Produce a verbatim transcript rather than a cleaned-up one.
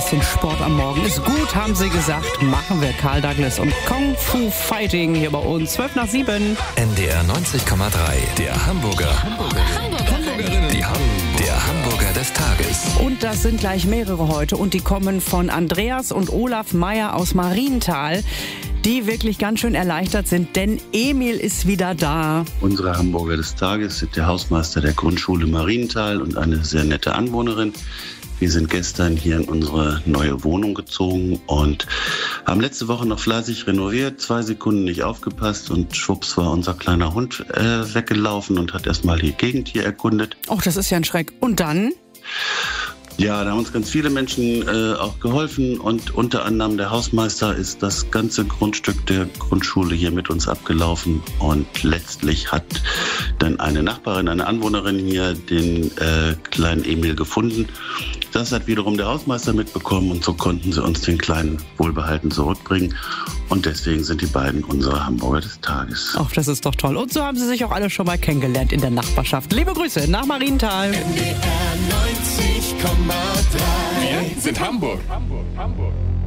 bisschen Sport am Morgen ist gut, haben sie gesagt. Machen wir. Karl Douglas und Kung Fu Fighting hier bei uns. zwölf nach sieben. N D R neunzig Komma drei. Der Hamburger. Hamburgerinnen. Die Ham der Hamburger des Tages. Und das sind gleich mehrere heute. Und die kommen von Andreas und Olaf Meyer aus Marienthal, die wirklich ganz schön erleichtert sind, denn Emil ist wieder da. Unsere Hamburger des Tages sind der Hausmeister der Grundschule Marienthal und eine sehr nette Anwohnerin. Wir sind gestern hier in unsere neue Wohnung gezogen und haben letzte Woche noch fleißig renoviert, zwei Sekunden nicht aufgepasst und schwupps war unser kleiner Hund äh, weggelaufen und hat erstmal die Gegend hier erkundet. Och, das ist ja ein Schreck. Und dann? Ja, da haben uns ganz viele Menschen äh, auch geholfen und unter anderem der Hausmeister ist das ganze Grundstück der Grundschule hier mit uns abgelaufen und letztlich hat dann eine Nachbarin, eine Anwohnerin hier den äh, kleinen Emil gefunden. Das hat wiederum der Hausmeister mitbekommen und so konnten sie uns den Kleinen wohlbehalten zurückbringen. Und deswegen sind die beiden unsere Hamburger des Tages. Ach, das ist doch toll. Und so haben sie sich auch alle schon mal kennengelernt in der Nachbarschaft. Liebe Grüße nach Marienthal. N D R neunzig Komma drei. Wir sind Hamburg. Hamburg, Hamburg.